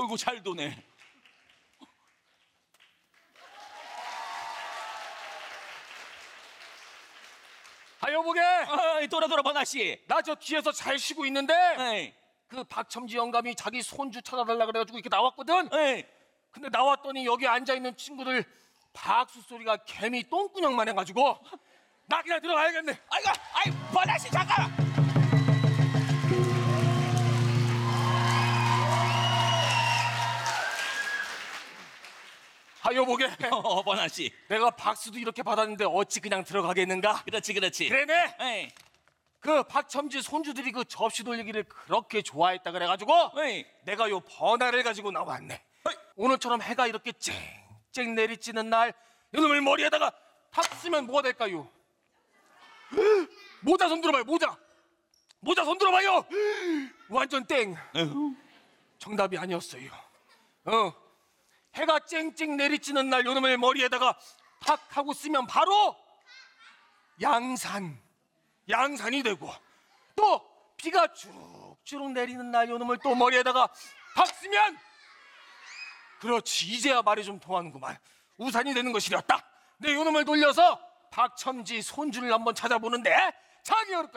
어이구 잘 도네. 아 여보게, 돌아 번아씨. 나 저 뒤에서 잘 쉬고 있는데 에이, 그 박첨지 영감이 자기 손주 찾아달라 그래가지고 이렇게 나왔거든. 에이. 근데 나왔더니 여기 앉아있는 친구들 박수 소리가 개미 똥구녕만 해가지고 나 그냥 들어가야겠네. 아이고, 아이 번아씨 잠깐. 아 여보게, 번아씨. 내가 박수도 이렇게 받았는데 어찌 그냥 들어가겠는가? 그렇지. 그래네. 에이, 그 박첨지 손주들이 그 접시 돌리기를 그렇게 좋아했다 그래가지고 에이. 내가 요 번화를 가지고 나왔네. 오늘처럼 해가 이렇게 쨍쨍 내리쬐는 날 이놈을 머리에다가 탁 쓰면 뭐가 될까요? 모자 손 들어봐요. 모자 손 들어봐요. 완전 땡. 정답이 아니었어요. 해가 쨍쨍 내리쬐는 날 요놈을 머리에다가 탁 하고 쓰면 바로 양산이 되고, 또 비가 주룩주룩 내리는 날 요놈을 또 머리에다가 탁 쓰면, 그렇지, 이제야 말이 좀 통하는구만. 우산이 되는 것이었다. 내 요놈을 돌려서 박첨지 손주를 한번 찾아보는데 자기